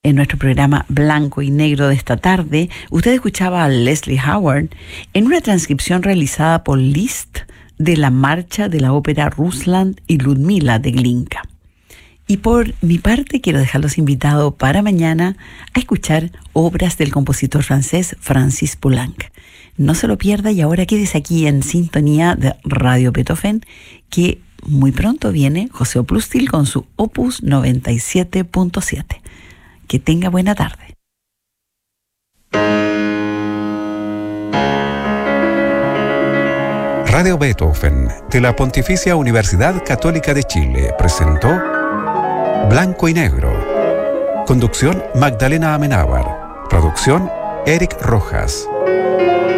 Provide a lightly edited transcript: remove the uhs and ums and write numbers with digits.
En nuestro programa Blanco y Negro de esta tarde, usted escuchaba a Leslie Howard en una transcripción realizada por Liszt de la marcha de la ópera Ruslan y Ludmila de Glinka. Y por mi parte quiero dejarlos invitados para mañana a escuchar obras del compositor francés Francis Poulenc. No se lo pierda y ahora quédese aquí en sintonía de Radio Beethoven, que muy pronto viene José Oplustil con su Opus 97.7. Que tenga buena tarde. Radio Beethoven de la Pontificia Universidad Católica de Chile presentó Blanco y Negro. Conducción Magdalena Amenábar. Producción Eric Rojas.